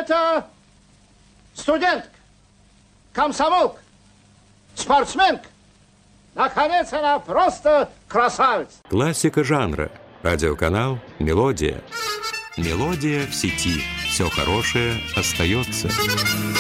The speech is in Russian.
это студентка, комсомолка, спортсменка. Наконец, она просто красавица. Классика жанра. Радиоканал «Мелодия». «Мелодия» в сети. Все хорошее остается.